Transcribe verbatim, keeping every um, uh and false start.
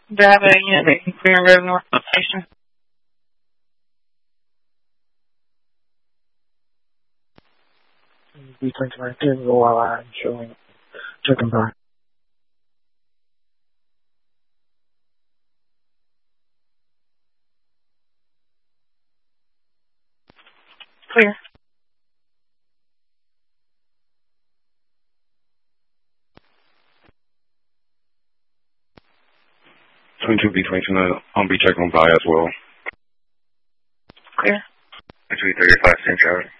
Do I have a unit that can clear Road North Station? B twenty-nine, ten, O L I, showing, checking back. Clear. twenty-two B twenty-nine, I'll be checking by as well. Clear. twenty-three thirty-five, Central.